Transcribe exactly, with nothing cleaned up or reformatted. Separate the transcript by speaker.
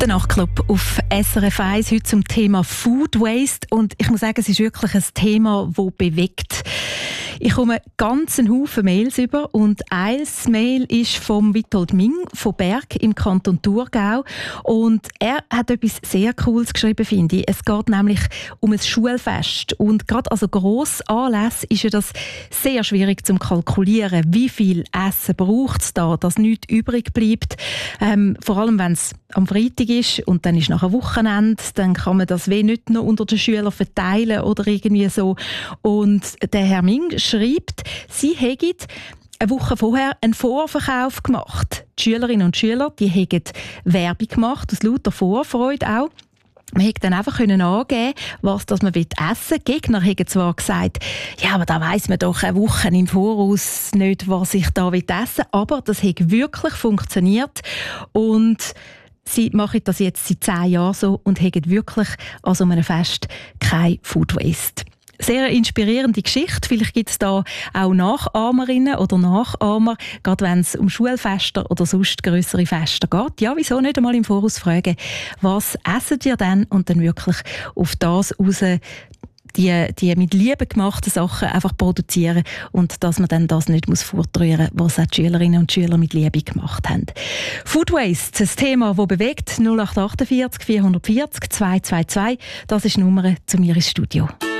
Speaker 1: Der Nachtclub auf S R F eins heute zum Thema Food Waste. Und ich muss sagen, es ist wirklich ein Thema, das bewegt. Ich komme ganz einen Haufen Mails über und ein Mail ist vom Witold Ming von Berg im Kanton Thurgau. Und er hat etwas sehr Cooles geschrieben, finde ich. Es geht nämlich um ein Schulfest. Und gerade also grosse Anlässe ist ja das sehr schwierig zu kalkulieren. Wie viel Essen braucht es da, dass nichts übrig bleibt? Ähm, vor allem, wenn es am Freitag ist und dann ist nachher Wochenende, dann kann man das wie nicht noch unter den Schülern verteilen oder irgendwie so. Und der Herr Ming schreibt, sie hätten eine Woche vorher einen Vorverkauf gemacht. Die Schülerinnen und Schüler, die hätten Werbung gemacht, aus lauter Vorfreude auch. Man hätte dann einfach angeben können, was das man essen will. Die Gegner haben zwar gesagt, ja, aber da weiss man doch eine Woche im Voraus nicht, was ich da essen will. Aber das hat wirklich funktioniert. Und sie machen das jetzt seit zehn Jahren so und haben wirklich an so einem Fest kein Food Waste. Sehr inspirierende Geschichte. Vielleicht gibt es da auch Nachahmerinnen oder Nachahmer, gerade wenn es um Schulfeste oder sonst grössere Feste geht. Ja, wieso nicht einmal im Voraus fragen, was essen ihr denn? Und dann wirklich auf das raus die, die mit Liebe gemachten Sachen einfach produzieren und dass man dann das nicht muss fortrühren muss, was auch die Schülerinnen und Schüler mit Liebe gemacht haben. Food Waste, ein Thema, das bewegt. null acht vier acht, vier vier null, zwei zwei zwei, das ist die Nummer zu mir ins Studio.